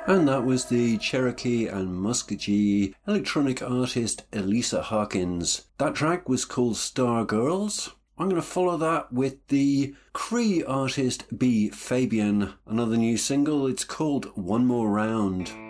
And that was the Cherokee and Muskogee electronic artist Elisa Hawkins. That track was called Star Girls. I'm going to follow that with the Cree artist B. Fabian, another new single. It's called One More Round.